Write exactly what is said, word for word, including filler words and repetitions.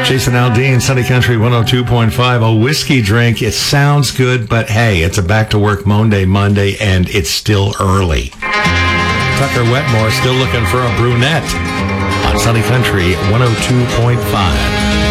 Jason Aldean, Sunny Country one oh two point five. A whiskey drink. It sounds good, but hey, it's a back-to-work Monday, Monday, and it's still early. Tucker Wetmore still looking for a brunette on Sunny Country one oh two point five.